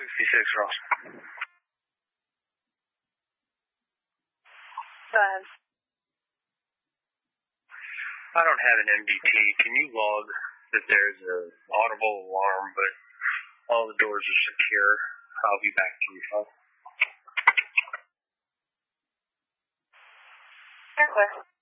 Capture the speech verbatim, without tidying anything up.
sixty-six, Ross. Go ahead. I don't have an M D T. Can you log that there's an audible alarm, but all the doors are secure? I'll be back to you, folks. You're clear.